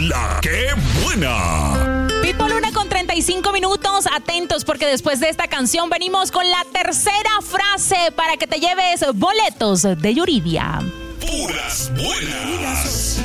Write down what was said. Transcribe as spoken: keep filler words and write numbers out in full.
La que buena. Pitbull, una con treinta y cinco minutos. Atentos porque después de esta canción venimos con la tercera frase para que te lleves boletos de Yuridia. Puras buenas.